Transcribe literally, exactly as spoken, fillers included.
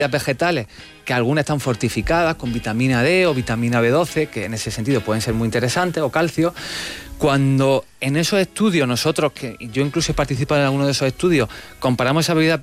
vegetales, que algunas están fortificadas con vitamina D o vitamina B doce, que en ese sentido pueden ser muy interesantes, o calcio. Cuando en esos estudios nosotros, que yo incluso he participado en alguno de esos estudios, comparamos esa bebida